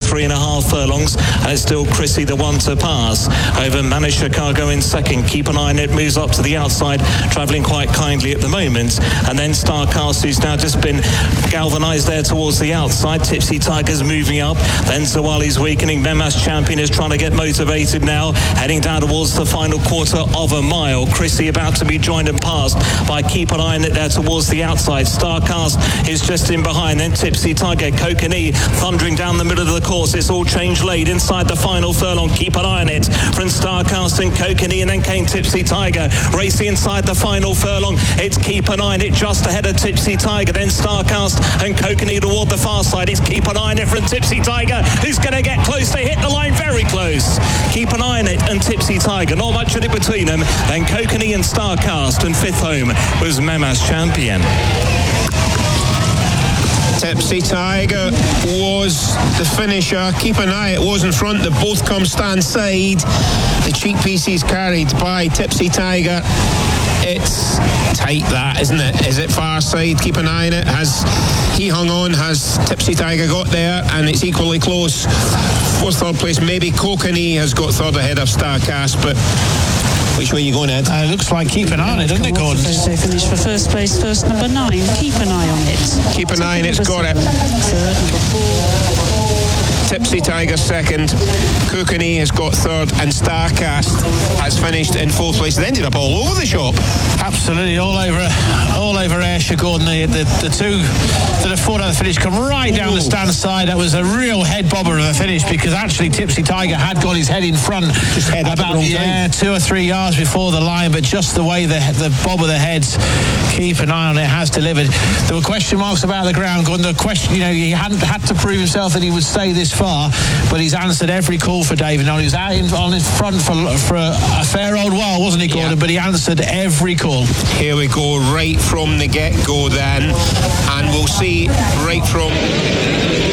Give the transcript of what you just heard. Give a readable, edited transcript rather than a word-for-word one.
3.5 furlongs, and it's still Chrissy the one to pass over Manage Chicago in second. Keep an Eye on It moves up to the outside, travelling quite kindly at the moment, and then Starcast, who's now just been galvanised there towards the outside. Tipsy Tiger's moving up, then Zawali's weakening. Memas Champion is trying to get motivated now, heading down towards the final quarter of a mile. Chrissy about to be joined and passed by Keep an Eye on It there towards the outside. Starcast is just in behind, then Tipsy Tiger, Kokanee thundering down the middle of the course. It's all change late inside the final furlong. Keep an Eye on It from Starcast and Kokanee, and then came Tipsy Tiger racing inside the final furlong. It's Keep an Eye on It just ahead of Tipsy Tiger, then Starcast and Kokanee toward the far side. It's Keep an Eye on It from Tipsy Tiger, who's going to get close to hit the line, very close. Keep an Eye on It and Tipsy Tiger, not much in it between them. Then Kokanee and Starcast, and fifth home was Memas Champion. Tipsy Tiger was the finisher. Keep an Eye, it was in front. They both come stand side. The cheek pieces carried by Tipsy Tiger. It's tight, that, isn't it? Is it far side? Keep an Eye on It. Has he hung on? Has Tipsy Tiger got there? And it's equally close. For third place, maybe Kokanee has got third ahead of Starcast, but which way are you going, Ed? It looks like Keep an Eye on It, doesn't it, Gordon? So finish for first place, first number 9. Keep an Eye on It. Keep an Eye on It's got it. Third, number 4. Tipsy Tiger second, Kokanee has got third, and Starcast has finished in fourth place. They ended up all over the shop. Absolutely, all over Ayrshire, Gordon. The two that have fought out the finish come right down the stand side. That was a real head bobber of a finish, because actually Tipsy Tiger had got his head in front, just head about 2 or 3 yards before the line, but just the way the bob of the heads, Keep an Eye on It has delivered. There were question marks about the ground, Gordon. The question, he hadn't had to prove himself that he would stay this far, but he's answered every call for David. Now, he was out on his front for a fair old while, wasn't he, Gordon? Yeah. But he answered every call. Here we go, right from the get-go then, and we'll see right from